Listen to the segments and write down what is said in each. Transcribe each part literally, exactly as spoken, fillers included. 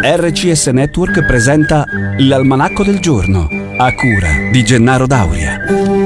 R C S Network presenta l'Almanacco del Giorno, a cura di Gennaro Dauria.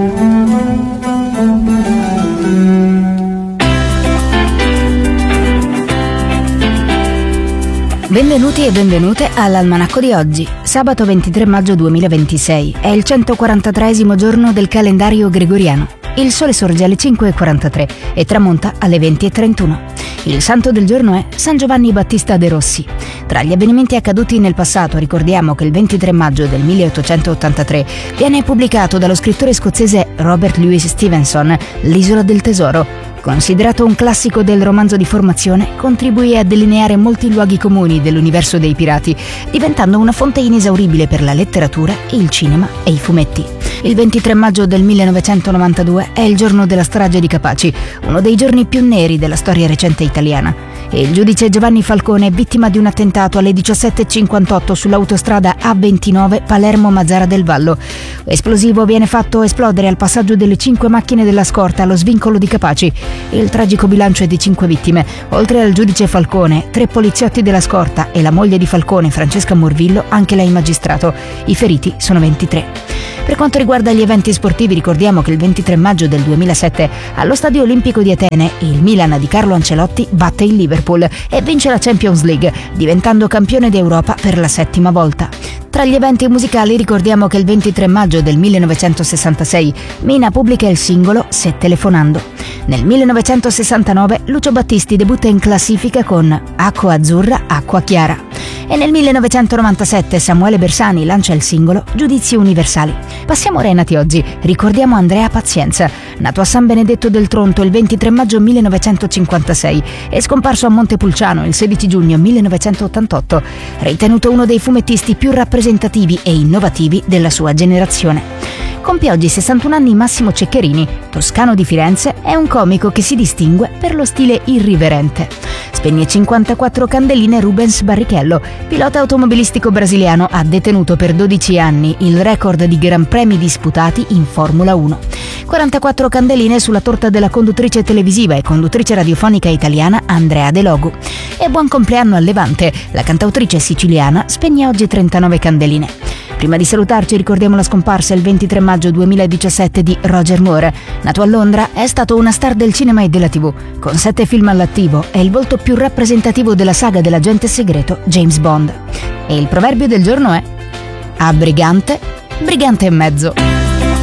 Benvenuti e benvenute all'Almanacco di oggi, sabato ventitré maggio duemilaventisei. È il centoquarantatreesimo giorno del calendario gregoriano. Il sole sorge alle cinque e quarantatré e tramonta alle venti e trentuno. Il santo del giorno è San Giovanni Battista de Rossi. Tra gli avvenimenti accaduti nel passato ricordiamo che il ventitré maggio del milleottocentottantatré viene pubblicato dallo scrittore scozzese Robert Louis Stevenson L'isola del tesoro. Considerato un classico del romanzo di formazione, contribuì a delineare molti luoghi comuni dell'universo dei pirati, diventando una fonte inesauribile per la letteratura, il cinema e i fumetti. Il ventitré maggio del millenovecentonovantadue è il giorno della strage di Capaci, uno dei giorni più neri della storia recente italiana. E il giudice Giovanni Falcone è vittima di un attentato alle diciassette e cinquantotto sull'autostrada A ventinove Palermo-Mazara del Vallo. L'esplosivo viene fatto esplodere al passaggio delle cinque macchine della scorta allo svincolo di Capaci. Il tragico bilancio è di cinque vittime. Oltre al giudice Falcone, tre poliziotti della scorta e la moglie di Falcone, Francesca Morvillo, anche lei magistrato. I feriti sono ventitré. Per quanto riguarda gli eventi sportivi, ricordiamo che il ventitré maggio del duemilasette allo Stadio Olimpico di Atene il Milan di Carlo Ancelotti batte il Liverpool e vince la Champions League, diventando campione d'Europa per la settima volta. Tra gli eventi musicali ricordiamo che il ventitré maggio del millenovecentosessantasei Mina pubblica il singolo Se telefonando. Nel millenovecentosessantanove Lucio Battisti debutta in classifica con Acqua azzurra, acqua chiara. E nel millenovecentonovantasette Samuele Bersani lancia il singolo Giudizi universali. Passiamo ora ai nati oggi. Ricordiamo Andrea Pazienza, nato a San Benedetto del Tronto il ventitré maggio millenovecentocinquantasei e scomparso a Montepulciano il sedici giugno millenovecentottantotto, ritenuto uno dei fumettisti più rappresentativi e innovativi della sua generazione. Compie oggi sessantuno anni Massimo Ceccherini, toscano di Firenze, è un comico che si distingue per lo stile irriverente. Spegne cinquantaquattro candeline Rubens Barrichello, pilota automobilistico brasiliano, ha detenuto per dodici anni il record di gran premi disputati in Formula uno. quarantaquattro candeline sulla torta della conduttrice televisiva e conduttrice radiofonica italiana Andrea De Logu. E buon compleanno a Levante, la cantautrice siciliana spegne oggi trentanove candeline. Prima di salutarci ricordiamo la scomparsa il ventitré maggio duemiladiciassette di Roger Moore. Nato a Londra, è stato una star del cinema e della tivù. Con sette film all'attivo è il volto più rappresentativo della saga dell'agente segreto James Bond. E il proverbio del giorno è: a brigante, brigante e mezzo.